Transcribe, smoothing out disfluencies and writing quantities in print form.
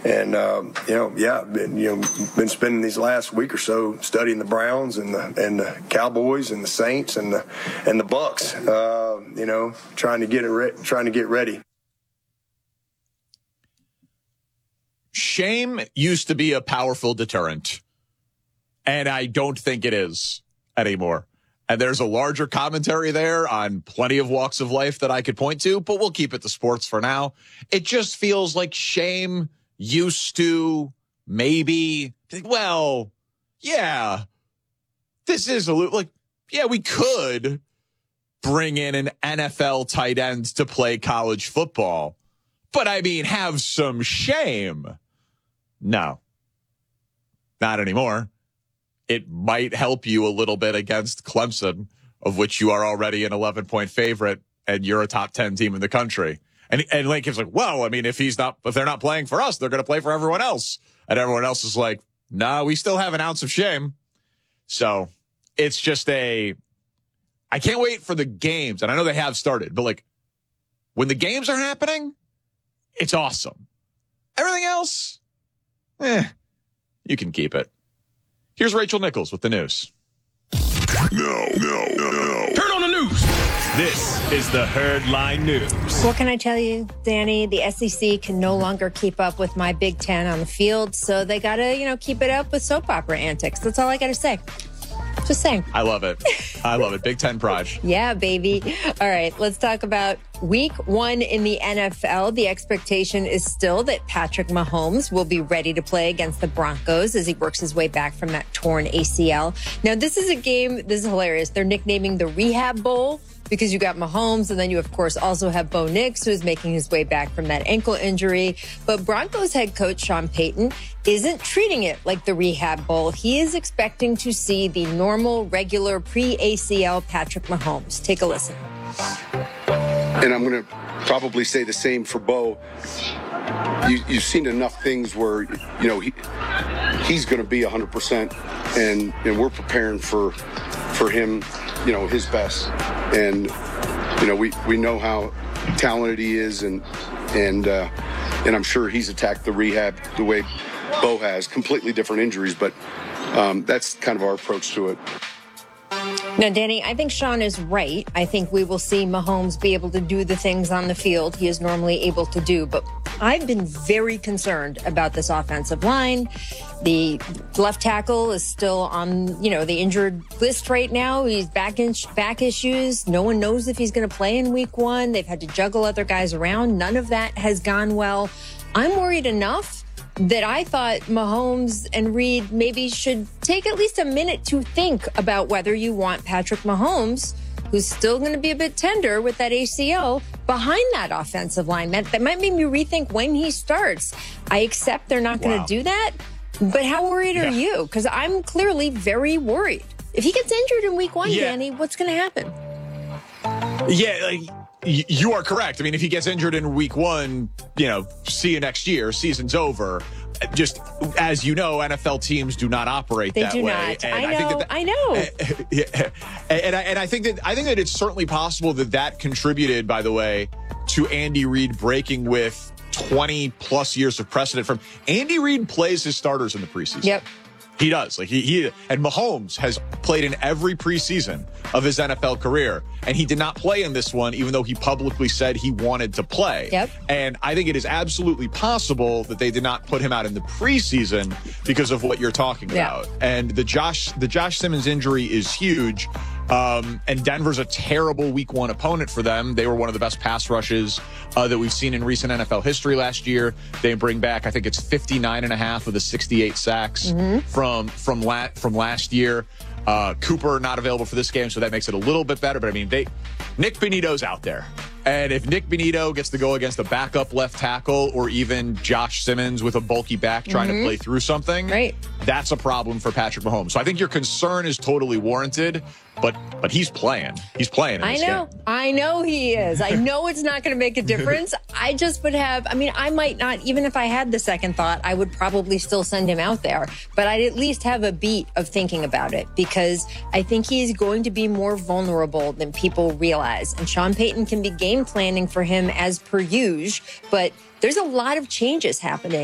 been spending these last week or so studying the Browns and the Cowboys and the Saints and the Bucks. Trying to get ready. Shame used to be a powerful deterrent, and I don't think it is anymore. And there's a larger commentary there on plenty of walks of life that I could point to, but we'll keep it to sports for now. It just feels like shame used to maybe think, well, yeah, this is a little like, yeah, we could bring in an NFL tight end to play college football, but I mean, have some shame. No, not anymore. It might help you a little bit against Clemson, of which you are already an 11-point favorite, and you're a top 10 team in the country. And Lane Kiffin's like, well, I mean, if they're not playing for us, they're going to play for everyone else. And everyone else is like, nah, we still have an ounce of shame. So it's just I can't wait for the games. And I know they have started, but like when the games are happening, it's awesome. Everything else, you can keep it. Here's Rachel Nichols with the news. No. Turn on the news. This is the Herd Line News. What can I tell you, Danny? The SEC can no longer keep up with my Big Ten on the field, so they got to, keep it up with soap opera antics. That's all I got to say. Just saying. I love it. Big Ten pride. Yeah, baby. All right, let's talk about week 1 in the NFL. The expectation is still that Patrick Mahomes will be ready to play against the Broncos as he works his way back from that torn ACL. Now, this is a game, this is hilarious. They're nicknaming the Rehab Bowl because you got Mahomes, and then you, of course, also have Bo Nix, who's making his way back from that ankle injury. But Broncos head coach Sean Payton isn't treating it like the Rehab Bowl. He is expecting to see the normal, regular, pre-ACL Patrick Mahomes. Take a listen. And I'm going to probably say the same for Bo. You've seen enough things where, he's going to be 100%, and we're preparing for him, his best. And, we know how talented he is, and I'm sure he's attacked the rehab the way Bo has. Completely different injuries, but that's kind of our approach to it. Now, Danny, I think Sean is right. I think we will see Mahomes be able to do the things on the field he is normally able to do. But I've been very concerned about this offensive line. The left tackle is still on, the injured list right now. He's back issues. No one knows if he's going to play in week 1. They've had to juggle other guys around. None of that has gone well. I'm worried enough that I thought Mahomes and Reed maybe should take at least a minute to think about whether you want Patrick Mahomes, who's still going to be a bit tender with that ACL, behind that offensive line. That might make me rethink when he starts. I accept they're not going to do that, but how worried are you? Because I'm clearly very worried. If he gets injured in week 1, Danny, what's going to happen? Yeah, you are correct. I mean, if he gets injured in week 1, see you next year. Season's over. Just as you know, NFL teams do not operate that way. They do not. And I know. And I think that it's certainly possible that contributed, by the way, to Andy Reid breaking with 20 plus years of precedent from Andy Reid plays his starters in the preseason. Yep. He does. And Mahomes has played in every preseason of his NFL career, and he did not play in this one, even though he publicly said he wanted to play. Yep. And I think it is absolutely possible that they did not put him out in the preseason because of what you're talking about. And the Josh Simmons injury is huge. And Denver's a terrible week 1 opponent for them. They were one of the best pass rushes that we've seen in recent NFL history last year. They bring back, I think it's 59.5 of the 68 sacks from last year. Cooper not available for this game, so that makes it a little bit better. But I mean, Nick Bonitto's out there. And if Nick Bonitto gets to go against a backup left tackle or even Josh Simmons with a bulky back trying to play through something, that's a problem for Patrick Mahomes. So I think your concern is totally warranted, but he's playing. He's playing in this game. I know he is. I know it's not going to make a difference. I just would have, I might not, even if I had the second thought, I would probably still send him out there. But I'd at least have a beat of thinking about it because I think he's going to be more vulnerable than people realize. And Sean Payton can be game planning for him as per usual, but there's a lot of changes happening.